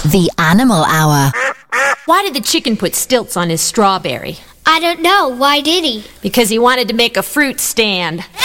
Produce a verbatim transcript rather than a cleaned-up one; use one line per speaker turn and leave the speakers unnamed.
The Animal Hour.
Why did the chicken put stilts on his strawberry?
I don't know. Why did he?
Because he wanted to make a fruit stand.